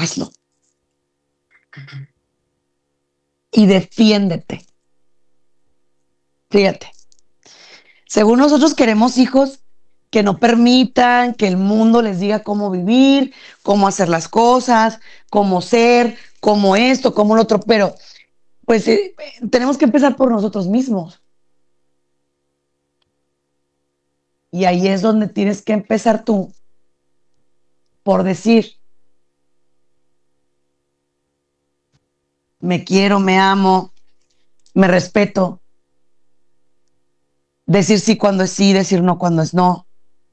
hazlo. Y defiéndete. Fíjate, según nosotros queremos hijos que no permitan que el mundo les diga cómo vivir, cómo hacer las cosas, cómo ser, cómo esto, cómo lo otro, pero pues tenemos que empezar por nosotros mismos. Y ahí es donde tienes que empezar tú por decir, me quiero, me amo, me respeto, decir sí cuando es sí, decir no cuando es no.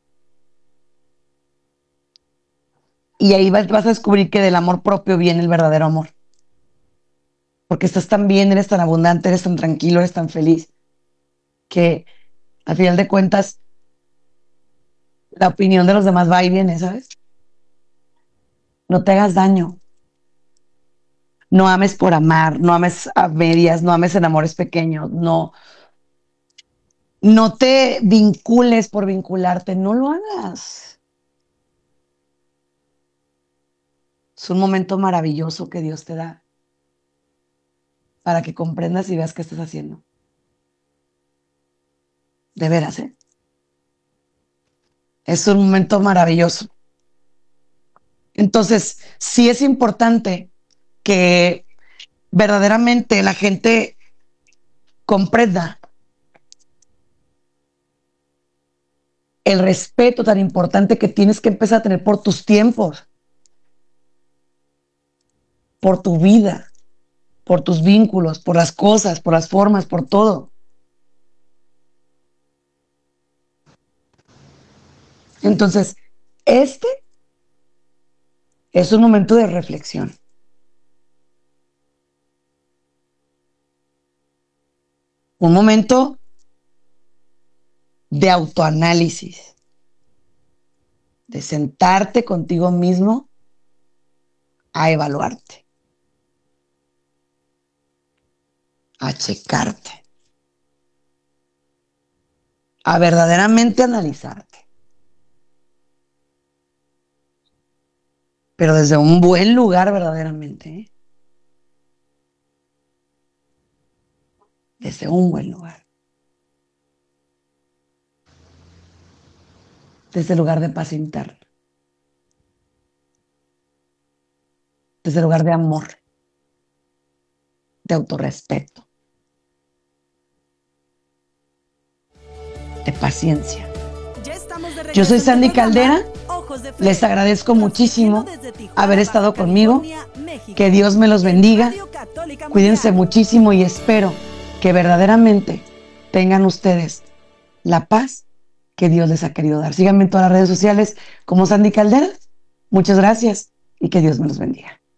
Y ahí vas a descubrir que del amor propio viene el verdadero amor. Porque estás tan bien, eres tan abundante, eres tan tranquilo, eres tan feliz, que al final de cuentas la opinión de los demás va y viene, ¿sabes? No te hagas daño. No ames por amar, no ames a medias, no ames en amores pequeños, no, no te vincules por vincularte, no lo hagas. Es un momento maravilloso que Dios te da para que comprendas y veas qué estás haciendo. De veras, ¿eh? Es un momento maravilloso. Entonces, sí es importante que verdaderamente la gente comprenda el respeto tan importante que tienes que empezar a tener por tus tiempos, por tu vida, por tus vínculos, por las cosas, por las formas, por todo. Entonces, este es un momento de reflexión, un momento de autoanálisis, de sentarte contigo mismo a evaluarte, a checarte, a verdaderamente analizarte, pero desde un buen lugar verdaderamente, ¿eh? Desde un buen lugar, desde el lugar de paz interna, desde el lugar de amor, de autorrespeto, de paciencia. Yo soy Sandy Caldera, les agradezco muchísimo haber estado conmigo, que Dios me los bendiga, cuídense muchísimo y espero que verdaderamente tengan ustedes la paz que Dios les ha querido dar. Síganme en todas las redes sociales como Sandy Caldera. Muchas gracias y que Dios me los bendiga.